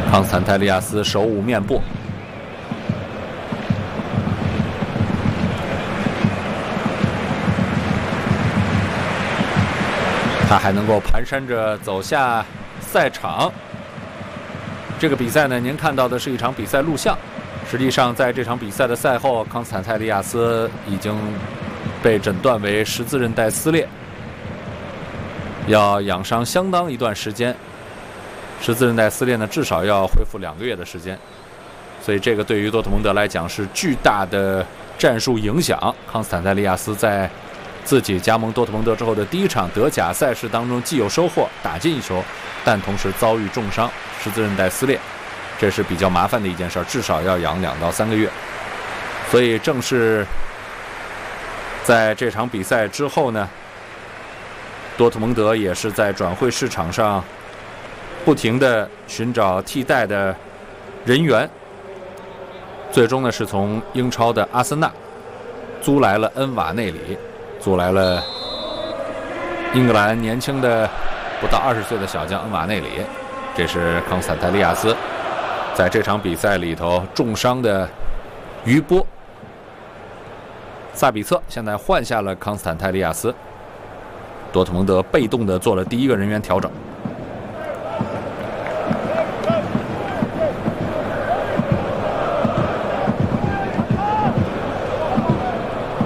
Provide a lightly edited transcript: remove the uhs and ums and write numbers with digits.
康斯坦泰利亚斯手捂面部，他还能够蹒跚着走下赛场。这个比赛呢，您看到的是一场比赛录像。实际上，在这场比赛的赛后，康斯坦泰利亚斯已经被诊断为十字韧带撕裂，要养伤相当一段时间。十字韧带撕裂呢，至少要恢复2个月的时间，所以这个对于多特蒙德来讲是巨大的战术影响。康斯坦泰利亚斯在自己加盟多特蒙德之后的第一场德甲赛事当中，既有收获，打进1球，但同时遭遇重伤，十字韧带撕裂，这是比较麻烦的一件事，至少要养2到3个月。所以正是在这场比赛之后呢，多特蒙德也是在转会市场上不停地寻找替代的人员，最终呢是从英超的阿森纳租来了恩瓦内里，租来了英格兰年轻的不到20岁的小将恩瓦内里。这是康斯坦泰利亚斯在这场比赛里头重伤的余波。萨比策现在换下了康斯坦泰利亚斯，多特蒙德被动地做了第一个人员调整。